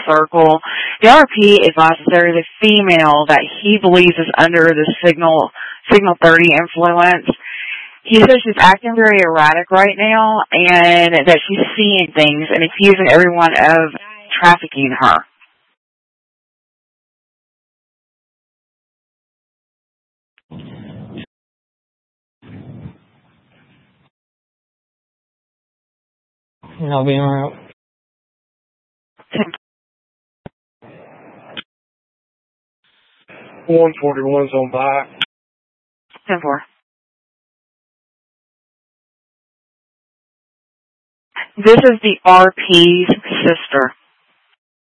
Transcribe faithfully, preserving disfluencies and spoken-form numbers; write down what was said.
circle. The R P advises there is a female that he believes is under the signal signal thirty influence. He says she's acting very erratic right now and that she's seeing things and accusing everyone of trafficking her. I'll be around. one forty-one's on by. ten four. This is the R P's sister.